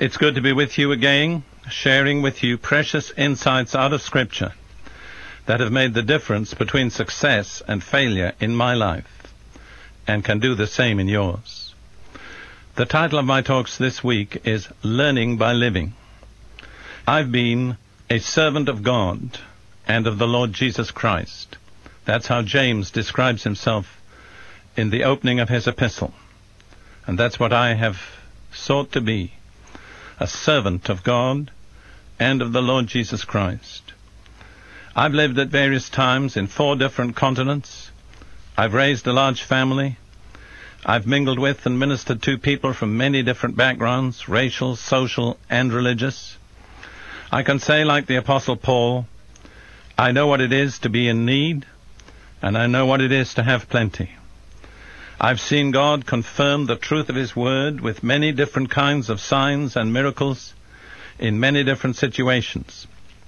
It's good to be with you again, sharing with you precious insights out of Scripture that have made the difference between success and failure in my life and can do the same in yours. The title of my talks this week is Learning by Living. I've been a servant of God and of the Lord Jesus Christ. That's how James describes himself in the opening of his epistle. And that's what I have sought to be, a servant of God and of the Lord Jesus Christ. I've lived at various times in 4 different continents. I've raised a large family. I've mingled with and ministered to people from many different backgrounds, racial, social, and religious. I can say, like the Apostle Paul, I know what it is to be in need, and I know what it is to have plenty. I've seen God confirm the truth of His Word with many different kinds of signs and miracles in many different situations.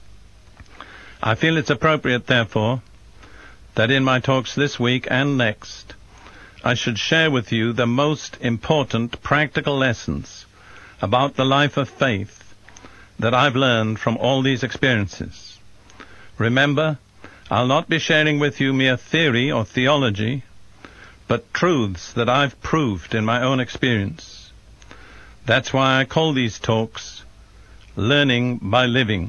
I feel it's appropriate, therefore, that in my talks this week and next, I should share with you the most important practical lessons about the life of faith that I've learned from all these experiences. Remember, I'll not be sharing with you mere theory or theology, but truths that I've proved in my own experience. That's why I call these talks Learning by Living.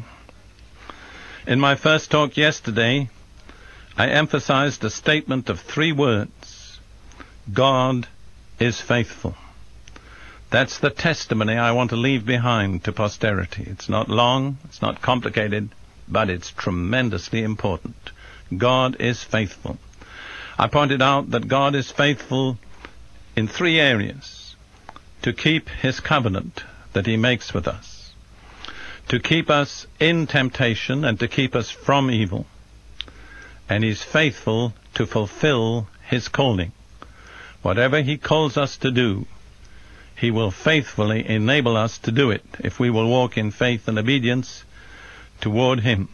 In my first talk yesterday, I emphasized a statement of 3 words. God is faithful. That's the testimony I want to leave behind to posterity. It's not long, it's not complicated, but it's tremendously important. God is faithful. I pointed out that God is faithful in 3 areas: to keep His covenant that He makes with us, to keep us in temptation and to keep us from evil, and He's faithful to fulfill His calling. Whatever He calls us to do, He will faithfully enable us to do it if we will walk in faith and obedience toward Him.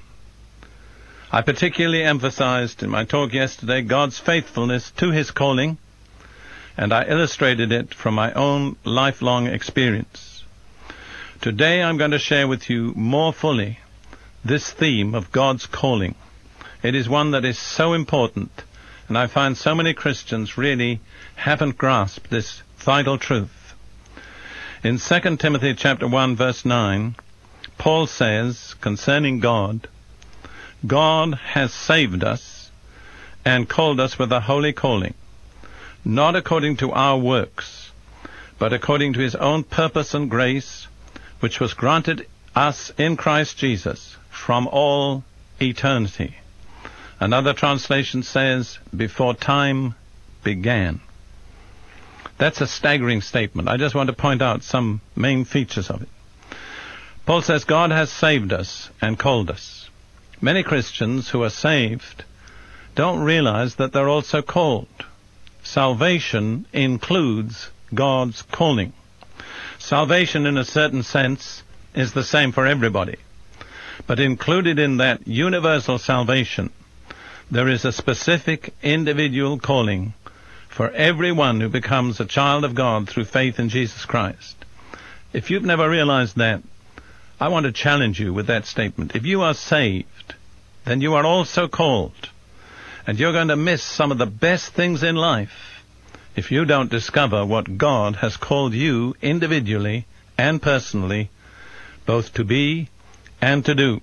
I particularly emphasized in my talk yesterday God's faithfulness to His calling, and I illustrated it from my own lifelong experience. Today I'm going to share with you more fully this theme of God's calling. It is one that is so important, and I find so many Christians really haven't grasped this vital truth. In 2 Timothy chapter 1 verse 9, Paul says concerning God, God has saved us and called us with a holy calling, not according to our works, but according to His own purpose and grace, which was granted us in Christ Jesus from all eternity. Another translation says, before time began. That's a staggering statement. I just want to point out some main features of it. Paul says God has saved us and called us. Many Christians who are saved don't realize that they're also called. Salvation includes God's calling. Salvation, in a certain sense, is the same for everybody. But included in that universal salvation, there is a specific individual calling for everyone who becomes a child of God through faith in Jesus Christ. If you've never realized that, I want to challenge you with that statement. If you are saved, then you are also called. And you're going to miss some of the best things in life if you don't discover what God has called you individually and personally, both to be and to do.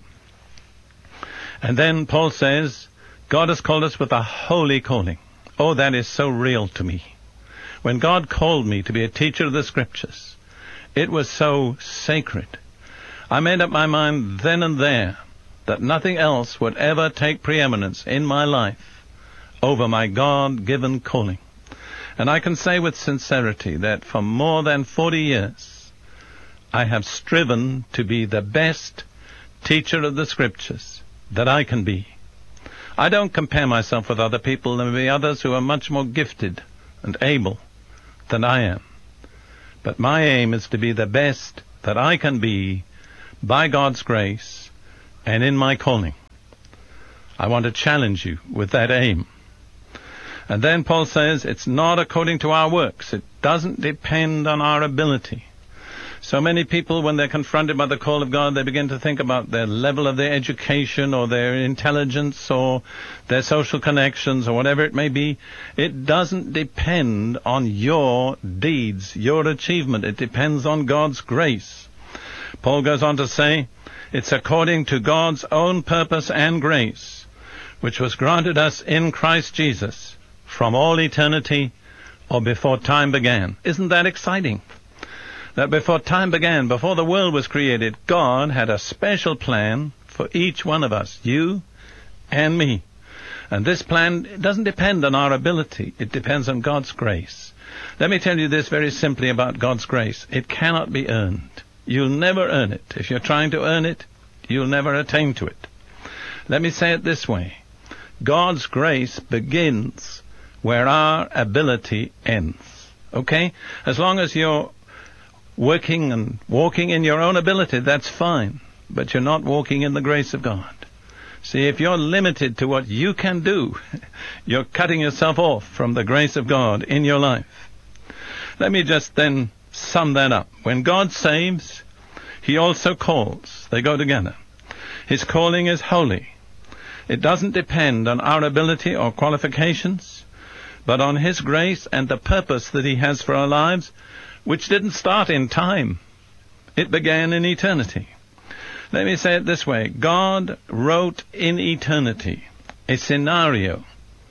And then Paul says, God has called us with a holy calling. Oh, that is so real to me. When God called me to be a teacher of the Scriptures, it was so sacred. I made up my mind then and there that nothing else would ever take preeminence in my life over my God-given calling. And I can say with sincerity that for more than 40 years, I have striven to be the best teacher of the Scriptures that I can be. I don't compare myself with other people. There may be others who are much more gifted and able than I am. But my aim is to be the best that I can be by God's grace and in my calling. I want to challenge you with that aim. And then Paul says it's not according to our works. It doesn't depend on our ability. So many people, when they're confronted by the call of God, they begin to think about their level of their education or their intelligence or their social connections or whatever it may be. It doesn't depend on your deeds, your achievement. It depends on God's grace. Paul goes on to say, it's according to God's own purpose and grace, which was granted us in Christ Jesus from all eternity or before time began. Isn't that exciting? That before time began, before the world was created, God had a special plan for each one of us, you and me. And this plan doesn't depend on our ability. It depends on God's grace. Let me tell you this very simply about God's grace. It cannot be earned. You'll never earn it. If you're trying to earn it, you'll never attain to it. Let me say it this way. God's grace begins where our ability ends. Okay? As long as you're working and walking in your own ability, that's fine. But you're not walking in the grace of God. See, if you're limited to what you can do, you're cutting yourself off from the grace of God in your life. Let me just then sum that up. When God saves, He also calls. They go together. His calling is holy. It doesn't depend on our ability or qualifications, but on His grace and the purpose that He has for our lives, which didn't start in time. It began in eternity. Let me say it this way. God wrote in eternity a scenario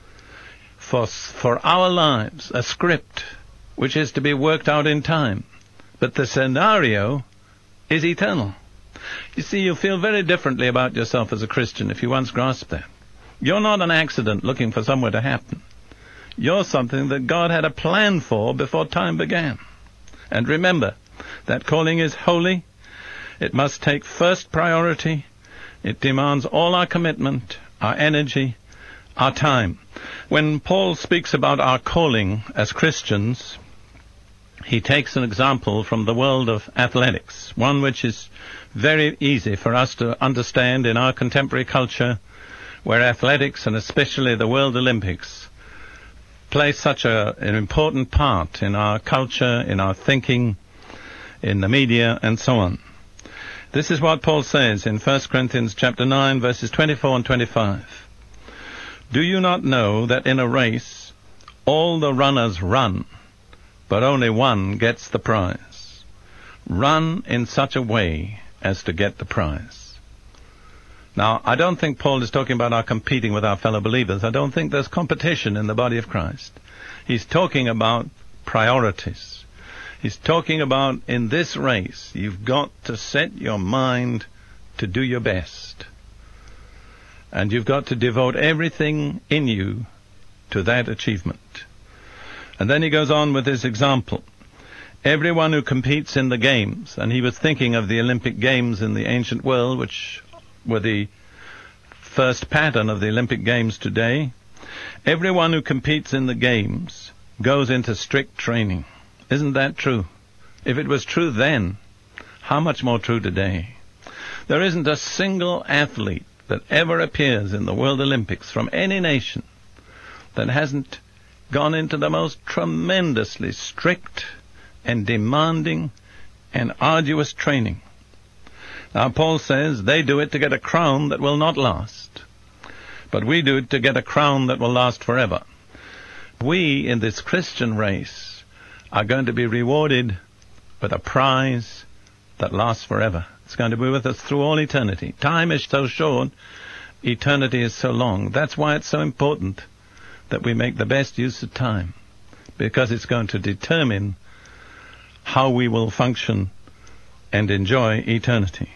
for our lives, a script which is to be worked out in time. But the scenario is eternal. You see, you feel very differently about yourself as a Christian if you once grasp that. You're not an accident looking for somewhere to happen. You're something that God had a plan for before time began. And remember, that calling is holy. It must take first priority. It demands all our commitment, our energy, our time. When Paul speaks about our calling as Christians, he takes an example from the world of athletics, one which is very easy for us to understand in our contemporary culture, where athletics, and especially the World Olympics, play such an important part in our culture, in our thinking, in the media, and so on. This is what Paul says in 1 Corinthians chapter 9, verses 24 and 25. Do you not know that in a race all the runners run, but only one gets the prize? Run in such a way as to get the prize. Now, I don't think Paul is talking about our competing with our fellow believers. I don't think there's competition in the body of Christ. He's talking about priorities. He's talking about, in this race, you've got to set your mind to do your best. And you've got to devote everything in you to that achievement. And then he goes on with this example. Everyone who competes in the games, and he was thinking of the Olympic Games in the ancient world, which were the first pattern of the Olympic Games today. Everyone who competes in the games goes into strict training. Isn't that true? If it was true then, how much more true today? There isn't a single athlete that ever appears in the World Olympics from any nation that hasn't gone into the most tremendously strict and demanding and arduous training. Now, Paul says they do it to get a crown that will not last. But we do it to get a crown that will last forever. We, in this Christian race, are going to be rewarded with a prize that lasts forever. It's going to be with us through all eternity. Time is so short, eternity is so long. That's why it's so important that we make the best use of time, because it's going to determine how we will function and enjoy eternity.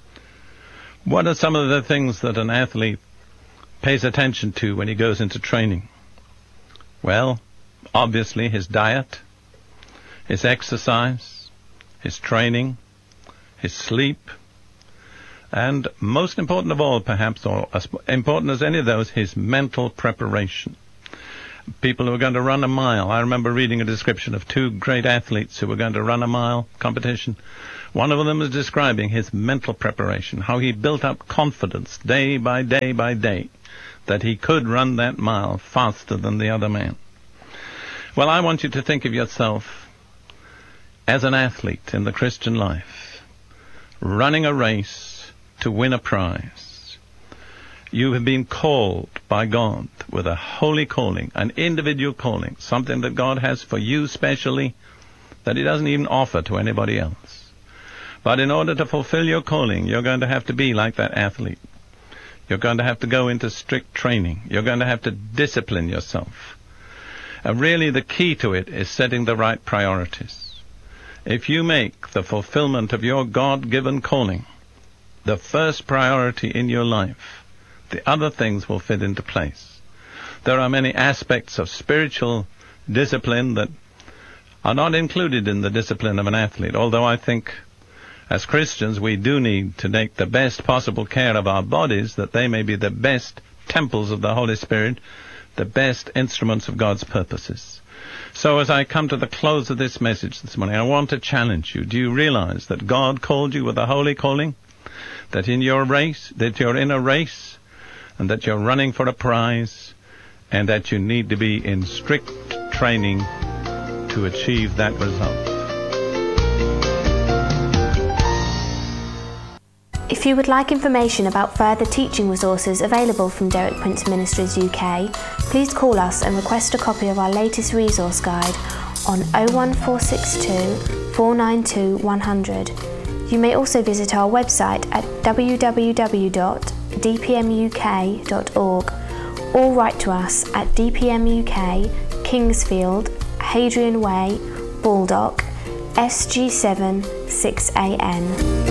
What are some of the things that an athlete pays attention to when he goes into training? Well, obviously his diet, his exercise, his training, his sleep, and most important of all, perhaps, or as important as any of those, his mental preparation. People who are going to run a mile. I remember reading a description of two great athletes who were going to run a mile competition. One of them was describing his mental preparation, how he built up confidence day by day by day that he could run that mile faster than the other man. Well, I want you to think of yourself as an athlete in the Christian life, running a race to win a prize. You have been called by God with a holy calling, an individual calling, something that God has for you specially that He doesn't even offer to anybody else. But in order to fulfill your calling, you're going to have to be like that athlete. You're going to have to go into strict training. You're going to have to discipline yourself. And really the key to it is setting the right priorities. If you make the fulfillment of your God-given calling the first priority in your life, the other things will fit into place. There are many aspects of spiritual discipline that are not included in the discipline of an athlete, although I think as Christians we do need to take the best possible care of our bodies, that they may be the best temples of the Holy Spirit, the best instruments of God's purposes. So as I come to the close of this message this morning, I want to challenge you. Do you realize that God called you with a holy calling? That in your race, that you're in a race, and that you're running for a prize, and that you need to be in strict training to achieve that result. If you would like information about further teaching resources available from Derek Prince Ministries UK, please call us and request a copy of our latest resource guide on 01462 492 100. You may also visit our website at www.dpmuk.org or write to us at DPM UK, Kingsfield, Hadrian Way, Baldock, SG7 6AN.